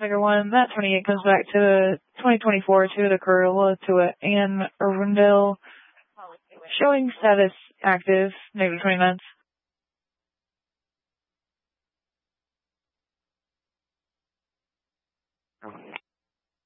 Figure 1, that 28 comes back to 2024 to the Corolla to Anne Arundel. Showing status active, negative 29.